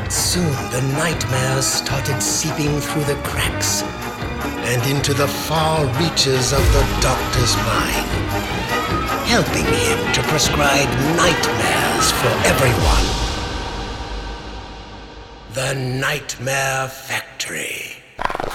Soon the nightmares started seeping through the cracks and into the far reaches of the doctor's mind, helping him to prescribe nightmares for everyone. The Nightmare Factory.